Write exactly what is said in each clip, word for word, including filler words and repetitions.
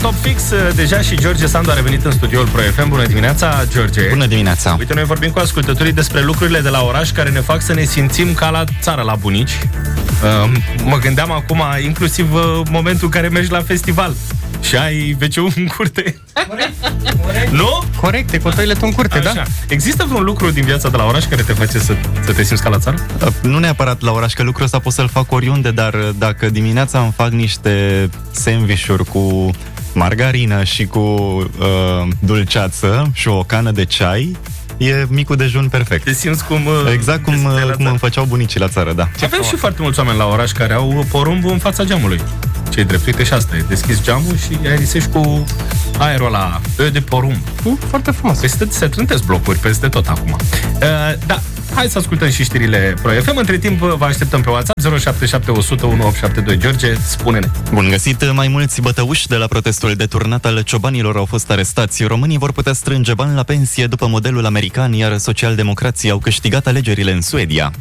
Top Fix deja și George Sandu a revenit în studioul Pro F M. Bună dimineața, George! Bună dimineața! Uite, noi vorbim cu ascultătorii despre lucrurile de la oraș care ne fac să ne simțim ca la țară, la bunici. Uh, mă gândeam acum, inclusiv uh, momentul în care mergi la festival și ai ve ce-ul în curte. Corect, corect. Nu? Corect, e cu toiletul în curte, Așa. da? Există vreun lucru din viața de la oraș care te face să, să te simți ca la țară? Nu neapărat la oraș, că lucrul ăsta pot să-l fac oriunde, dar dacă dimineața îmi fac niște sandwich-uri cu margarină și cu uh, dulceață și o cană de ceai, e micul dejun perfect. Te simți cum... Exact cum, cum îmi făceau bunicii la țară, da. Avem și foarte mulți oameni la oraș care au porumbul în fața geamului. Ce-i drept, uite și asta e. Deschizi geamul și aerisești cu aerul ăla de porumb. Uh, foarte frumos. Peste, se trântesc blocuri peste tot acum. Uh, da, hai să ascultăm și știrile Pro F M. Între timp vă așteptăm pe WhatsApp zero șapte șapte unu zero zero unu opt șapte doi. George, spune-ne. Bun găsit! Mai mulți bătăuși de la protestul deturnat al ciobanilor au fost arestați. Românii vor putea strânge bani la pensie după modelul american, iar socialdemocrații au câștigat alegerile în Suedia.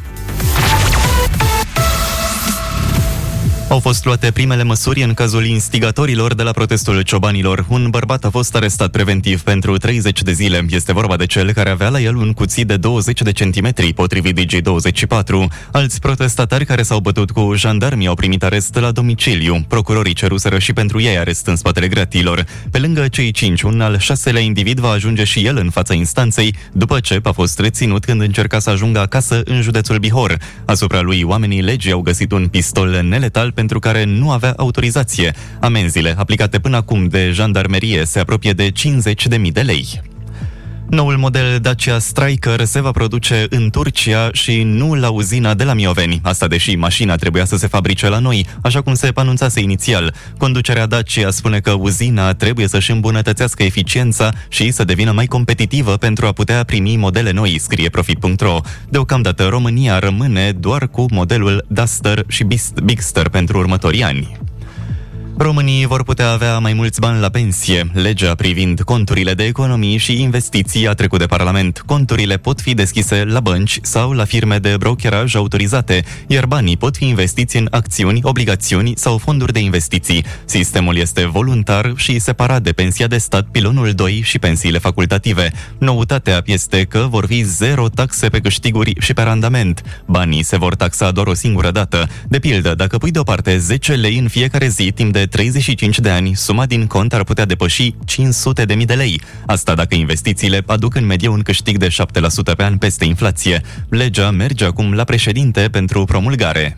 Au fost luate primele măsuri în cazul instigatorilor de la protestul ciobanilor. Un bărbat a fost arestat preventiv pentru treizeci de zile. Este vorba de cel care avea la el un cuțit de douăzeci de centimetri, potrivit D J douăzeci și patru. Alți protestatari care s-au bătut cu jandarmii au primit arest la domiciliu. Procurorii ceruseră și pentru ei arest în spatele gratiilor. Pe lângă cei cinci, un al șaselea individ va ajunge și el în fața instanței, după ce a fost reținut când încerca să ajungă acasă în județul Bihor. Asupra lui, oamenii legii au găsit un pistol neletal pentru care nu avea autorizație. Amenziile aplicate până acum de jandarmerie se apropie de cincizeci de mii de lei. Noul model Dacia Stryker se va produce în Turcia și nu la uzina de la Mioveni. Asta deși mașina trebuia să se fabrice la noi, așa cum se anunțase inițial. Conducerea Dacia spune că uzina trebuie să-și îmbunătățească eficiența și să devină mai competitivă pentru a putea primi modele noi, scrie Profit punct ro. Deocamdată România rămâne doar cu modelul Duster și Bigster pentru următorii ani. Românii vor putea avea mai mulți bani la pensie. Legea privind conturile de economii și investiții a trecut de Parlament. Conturile pot fi deschise la bănci sau la firme de brokeraj autorizate, iar banii pot fi investiți în acțiuni, obligațiuni sau fonduri de investiții. Sistemul este voluntar și separat de pensia de stat, pilonul doi și pensiile facultative. Noutatea este că vor fi zero taxe pe câștiguri și pe randament. Banii se vor taxa doar o singură dată. De pildă, dacă pui deoparte zece lei în fiecare zi timp de treizeci și cinci de ani, suma din cont ar putea depăși cinci sute de mii de lei. Asta dacă investițiile aduc în medie un câștig de șapte la sută pe an peste inflație. Legea merge acum la președinte pentru promulgare.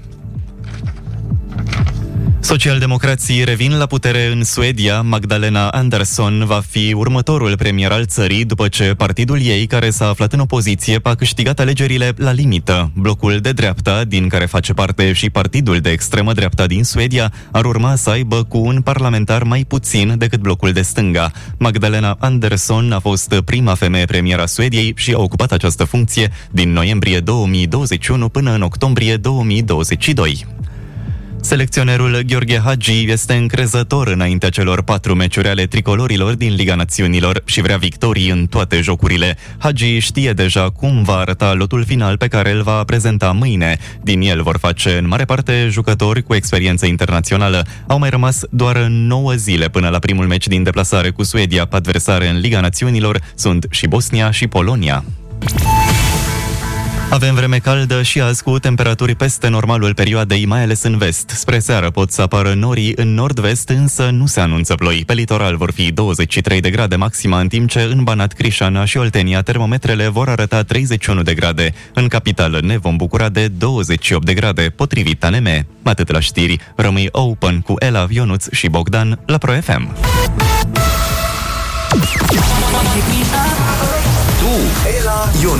Socialdemocrații revin la putere în Suedia. Magdalena Andersson va fi următorul premier al țării după ce partidul ei, care s-a aflat în opoziție, a câștigat alegerile la limită. Blocul de dreapta, din care face parte și partidul de extremă dreapta din Suedia, ar urma să aibă cu un parlamentar mai puțin decât blocul de stânga. Magdalena Andersson a fost prima femeie premier a Suediei și a ocupat această funcție din noiembrie două mii douăzeci și unu până în octombrie două mii douăzeci și doi. Selecționerul Gheorghe Hagi este încrezător înaintea celor patru meciuri ale tricolorilor din Liga Națiunilor și vrea victorii în toate jocurile. Hagi știe deja cum va arăta lotul final pe care îl va prezenta mâine. Din el vor face în mare parte jucători cu experiență internațională. Au mai rămas doar nouă zile până la primul meci din deplasare cu Suedia. Adversare în Liga Națiunilor sunt și Bosnia și Polonia. Avem vreme caldă și azi cu temperaturi peste normalul perioadei, mai ales în vest. Spre seară pot să apară norii în nord-vest, însă nu se anunță ploi. Pe litoral vor fi douăzeci și trei de grade maxima, în timp ce în Banat, Crișana și Oltenia termometrele vor arăta treizeci și unu de grade. În capitală ne vom bucura de douăzeci și opt de grade, potrivit A N M. Atât la știri, rămâi open cu Ela, Ionuț și Bogdan la Pro F M. Tu, Ela, Ionuț